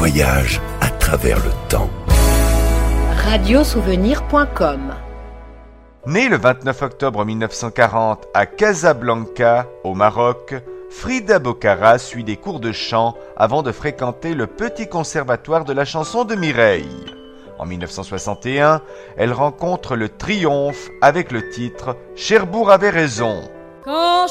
voyage à travers le temps. Radiosouvenir.com. Née le 29 octobre 1940 à Casablanca, au Maroc, Frida Bocara suit des cours de chant avant de fréquenter le Petit Conservatoire de la chanson de Mireille. En 1961, elle rencontre le Triomphe avec le titre « Cherbourg avait raison ». Quand